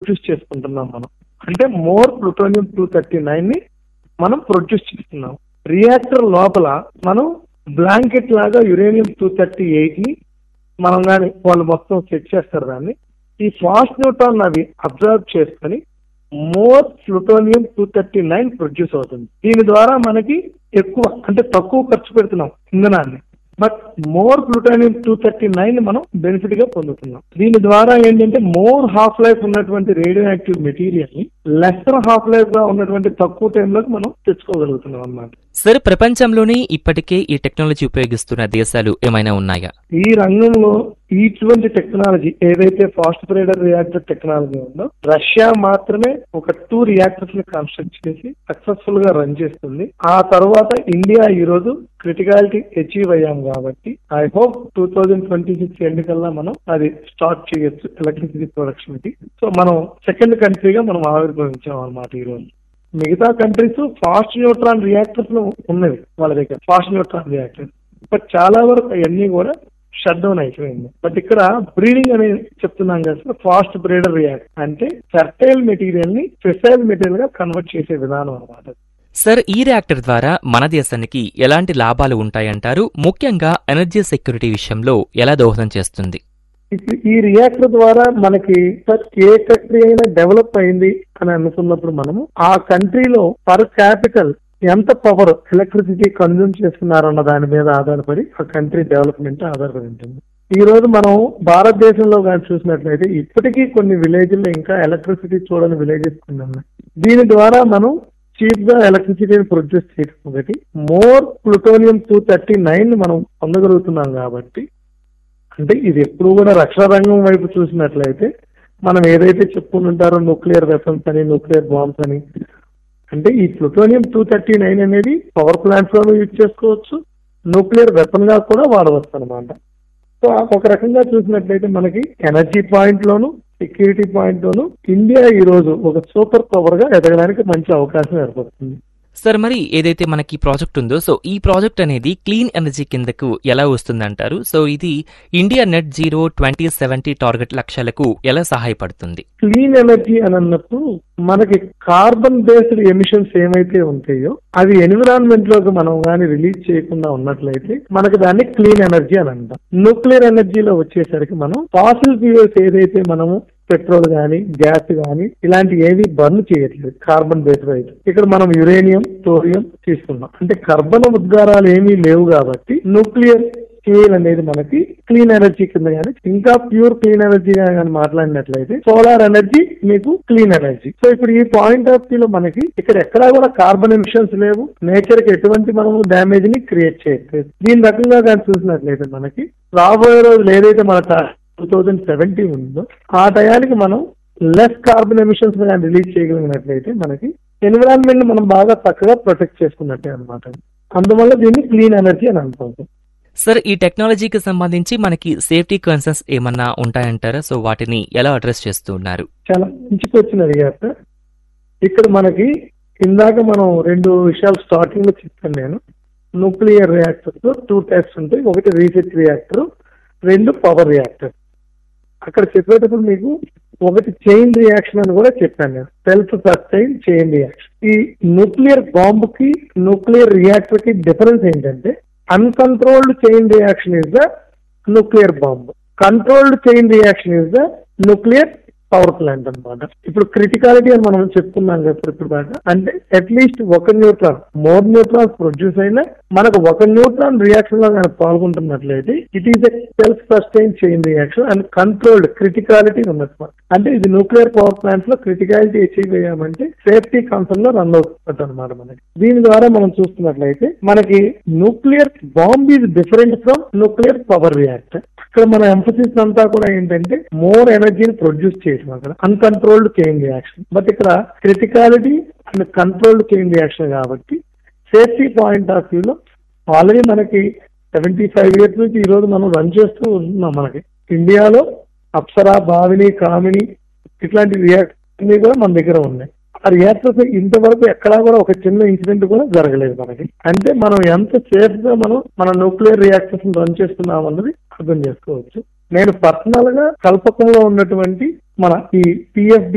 Produce చేసుకుంటున్నాం మనం. అంటే మోర్ ప్లూటోనియం-239 ని మనం ప్రొడ్యూస్ చేస్తున్నాం. రియాక్టర్ లోపల మనం బ్లాంకెట్ లాగా యురేనియం-238 ని మనం కానీ వాళ్ళు మొత్తం సెట్ చేస్తారు దాన్ని. ఈ ఫాస్ట్ న్యూట్రాన్ అవి అబ్జర్వ్ చేసుకొని మోర్ ప్లూటోనియం-239 ప్రొడ్యూస్ అవుతుంది. దీని ద్వారా మనకి ఎక్కువ అంటే తక్కువ ఖర్చు పెడుతున్నాం ఇంధనాన్ని, బట్ మోర్ ప్లూటోనియం-239 మనం బెనిఫిట్ గా పొందుతున్నాం. దీని ద్వారా ఏంటంటే మోర్ హాఫ్ లైఫ్ ఉన్నటువంటి రేడియో యాక్టివ్ మెటీరియల్ ని లెస్సర్ హాఫ్ లైఫ్ గా ఉన్నటువంటి తక్కువ టైంలోకి మనం తెచ్చుకోగలుగుతున్నాం అన్నమాట. సరే, ప్రపంచంలోనే ఇప్పటికే ఈ టెక్నాలజీ ఉపయోగిస్తున్న దేశాలు ఏమైనా ఉన్నాయా? ఈ రంగంలో ఇటువంటి టెక్నాలజీ ఏదైతే ఫాస్ట్ బ్రేడర్ రియాక్టర్ టెక్నాలజీ ఉందో, రష్యా మాత్రమే ఒక 2 రియాక్టర్స్ ని కన్స్ట్రక్ట్ చేసి సక్సెస్ఫుల్ గా రన్ చేస్తుంది. ఆ తర్వాత ఇండియా ఈ రోజు క్రిటికాలిటీ అచీవ్ అయ్యాం కాబట్టి ఐ హోప్ 2026 ఎండ్ కల్లా మనం అది స్టార్ట్ చేయొచ్చు ఎలక్ట్రిసిటీ ప్రొడక్షన్ కి. సో మనం సెకండ్ కంట్రీగా మనం ఆవిర్భవించాం అన్నమాట ఈ రోజు. మిగతా కంట్రీస్ ఫాస్ట్ న్యూట్రాన్ రియాక్టర్స్ ఉన్నవి వాళ్ళ దగ్గర, ఫాస్ట్ న్యూట్రాన్ రియాక్టర్స్, బట్ చాలా వరకు అవన్నీ కూడా షట్ డౌన్ అయిపోయింది. బట్ ఇక్కడ బ్రీడింగ్ అనేది చెప్తున్నాం కదా, ఫాస్ట్ బ్రీడర్ రియాక్టర్ అంటే ఫెర్టైల్ మెటీరియల్ ని ఫెసైల్ మెటీరియల్ గా కన్వర్ట్ చేసే విధానం అన్నమాట. సార్, ఈ రియాక్టర్ ద్వారా మన దేశానికి ఎలాంటి లాభాలు ఉంటాయంటారు? ముఖ్యంగా ఎనర్జీ సెక్యూరిటీ విషయంలో ఎలా దోహదం చేస్తుంది? ఇప్పుడు ఈ రియాక్టర్ ద్వారా మనకి ఏ కంట్రీ అయినా డెవలప్ అయింది అని అనుకున్నప్పుడు మనము ఆ కంట్రీలో పర్ క్యాపిటల్ ఎంత పవర్ ఎలక్ట్రిసిటీ కన్జ్యూమ్ చేస్తున్నారన్న దాని మీద ఆధారపడి ఆ కంట్రీ డెవలప్మెంట్ ఆధారపడి ఉంటుంది. ఈ రోజు మనం భారతదేశంలో కానీ చూసినట్లయితే ఇప్పటికీ కొన్ని విలేజ్ల్లో ఇంకా ఎలక్ట్రిసిటీ చూడని విలేజెస్ కొన్ని ఉన్నాయి. దీని ద్వారా మనం చీప్ గా ఎలక్ట్రిసిటీని ప్రొడ్యూస్ చేయడం ఒకటి, మోర్ ప్లూటోనియం-239 మనం పొందగలుగుతున్నాం కాబట్టి, అంటే ఇది ఎప్పుడు కూడా రక్షణ రంగం వైపు చూసినట్లయితే మనం ఏదైతే చెప్పుకుంటుంటారో న్యూక్లియర్ వెపన్స్ అని, న్యూక్లియర్ బాంబ్స్ అని, అంటే ఈ ప్లూటోనియం-239 అనేది పవర్ ప్లాంట్స్ లో యూజ్ చేసుకోవచ్చు, న్యూక్లియర్ వెపన్ గా కూడా వాడవచ్చు అనమాట. సో ఒక రకంగా చూసినట్లయితే మనకి ఎనర్జీ పాయింట్ లోను, సెక్యూరిటీ పాయింట్ లోను ఇండియా ఈ రోజు ఒక సూపర్ పవర్ గా ఎదగడానికి మంచి అవకాశం ఏర్పడుతుంది. సార్, మరి ఏదైతే మనకి ప్రాజెక్ట్ ఉందో, సో ఈ ప్రాజెక్ట్ అనేది క్లీన్ ఎనర్జీ కిందకు ఎలా వస్తుందంటారు? సో ఇది ఇండియా నెట్ జీరో 2070 టార్గెట్ లక్ష్యాలకు ఎలా సహాయపడుతుంది? క్లీన్ ఎనర్జీ అని అన్నప్పుడు మనకి కార్బన్ బేస్డ్ ఎమిషన్స్ ఏమైతే ఉంటాయో అవి ఎన్విరాన్మెంట్ లోకి మనం కానీ రిలీజ్ చేయకుండా ఉన్నట్లయితే మనకి దాన్ని క్లీన్ ఎనర్జీ అని అంటాం. న్యూక్లియర్ ఎనర్జీలో వచ్చేసరికి మనం ఫాసిల్ ఫ్యూయల్స్ ఏదైతే మనము పెట్రోల్ గానీ గ్యాస్ గానీ ఇలాంటి ఏవి బర్న్ చేయట్లేదు కార్బన్ బేస్డ్ అయితే. ఇక్కడ మనం యురేనియం, థోరియం తీసుకున్నాం, అంటే కర్బన ఉద్గారాలు ఏమీ లేవు కాబట్టి న్యూక్లియర్ ఫ్యూయల్ అనేది మనకి క్లీన్ ఎనర్జీ కింద కానీ, ఇంకా ప్యూర్ క్లీన్ ఎనర్జీ కానీ మాట్లాడినట్లయితే సోలార్ ఎనర్జీ మీకు క్లీన్ ఎనర్జీ. సో ఇప్పుడు ఈ పాయింట్ ఆఫ్ వ్యూ లో మనకి ఇక్కడ ఎక్కడా కూడా కార్బన్ ఎమిషన్స్ లేవు, నేచర్ కి ఎటువంటి మనము డ్యామేజ్ ని క్రియేట్ చేయట్లేదు. దీని రకంగా కానీ చూసినట్లయితే మనకి రాబోయే రోజులు ఏదైతే మన 2070 ఉందో ఆ టయానికి మనం లెస్ కార్బన్ ఎమిషన్స్ రిలీజ్ చేయగలిగినట్లయితే మనకి ఎన్విరాన్మెంట్ మనం బాగా చక్కగా ప్రొటెక్ట్ చేసుకున్నట్టే అనమాట. అందువల్ల దీన్ని క్లీన్ ఎనర్జీ అని అనుకుంటాం. సార్, ఈ టెక్నాలజీకి సంబంధించి మనకి సేఫ్టీ కన్సర్న్స్ ఏమన్నా ఉంటాయంటారా? సో వాటిని ఎలా అడ్రస్ చేస్తున్నారు? చాలా మంచి క్వశ్చన్ అడిగారు సార్. ఇక్కడ మనకి ఇందాక మనం 2 విషయాలు స్టార్టింగ్ లో చెప్పాను నేను. న్యూక్లియర్ రియాక్టర్స్ 2 టైప్స్ ఉంటాయి, ఒకటి రీసెర్చ్ రియాక్టర్, 2 పవర్ రియాక్టర్. అక్కడ చెప్పేటప్పుడు మీకు ఒకటి చైన్ రియాక్షన్ అని కూడా చెప్పాను నేను, సెల్ఫ్ సస్టైన్ చైన్ రియాక్షన్. ఈ న్యూక్లియర్ బాంబ్ కి న్యూక్లియర్ రియాక్టర్ కి డిఫరెన్స్ ఏంటంటే uncontrolled chain reaction is the nuclear bomb, controlled chain reaction is the nuclear power plant అనమాట. ఇప్పుడు క్రిటికాలిటీ అని మనం చెప్పుకున్నాం కదా ఇప్పుడు దాకా, అంటే అట్లీస్ట్ ఒక న్యూట్రాన్ మోర్ న్యూట్రాన్స్ ప్రొడ్యూస్ అయినా మనకు ఒక న్యూట్రాన్ రియాక్షన్ లో కనుక పాల్గొంటున్నట్లయితే it is a self sustain chain reaction and controlled criticality ఉన్నట్టు. అంటే ఇది న్యూక్లియర్ పవర్ ప్లాంట్స్ లో క్రిటికాలిటీ అచీవ్ అయ్యామంటే సేఫ్టీ కన్సర్న్ లో రన్ అవుతుంది అనమాట మనకి. దీని ద్వారా మనం చూస్తున్నట్లయితే మనకి nuclear bomb is different from nuclear power reactor. ఇక్కడ మన ఎంఫసిస్ అంతా కూడా ఏంటంటే మోర్ ఎనర్జీని ప్రొడ్యూస్ చేయడం అక్కడ అన్కంట్రోల్డ్ చైన్ రియాక్షన్, బట్ ఇక్కడ criticality and controlled chain reaction కాబట్టి సేఫ్టీ పాయింట్ ఆఫ్ వ్యూలో ఆల్రెడీ మనకి 75 years నుంచి ఈ రోజు మనం రన్ చేస్తూ ఉంటున్నాం. మనకి ఇండియాలో అప్సరా, భావిని, కామిని ఇట్లాంటి రియాక్టర్స్ కూడా మన దగ్గర ఉన్నాయి. ఆ రియాక్టర్స్ ఇంతవరకు ఎక్కడా కూడా ఒక చిన్న ఇన్సిడెంట్ కూడా జరగలేదు మనకి. అంటే మనం ఎంత సేఫ్ గా మనం మన న్యూక్లియర్ రియాక్టర్స్ రన్ చేస్తున్నాం అన్నది అర్థం చేసుకోవచ్చు. నేను పర్సనల్ గా కల్పకంలో ఉన్నటువంటి మన ఈ PFB